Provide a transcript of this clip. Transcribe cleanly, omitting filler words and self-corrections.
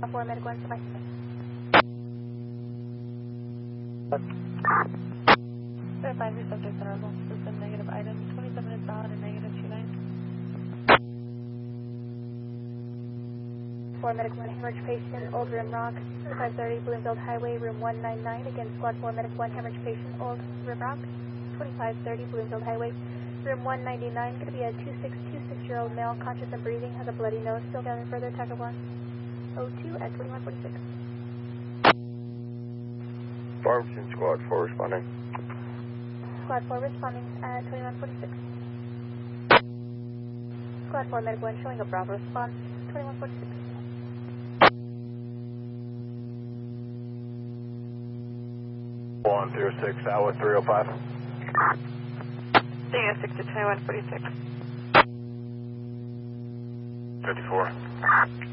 4 Medic 1, bye. Certified subject on our launch system, negative item 27 is valid and negative 29. 4 Medic 1, hemorrhage patient, Old Rim Rock, 2530 Bloomfield Highway, room 199, against Squad 4 Medic 1, hemorrhage patient, Old Rim Rock, 2530 Bloomfield Highway, room 199, going to be a 2626-year-old male, conscious and breathing, has a bloody nose, still gathering further, attack of 102 at 2146. Farmington Squad 4 responding. Squad 4 responding at 2146. Squad 4 Medic 1 showing a Bravo response, 2146. 106, Iowa 305. 306 to 2146. 54.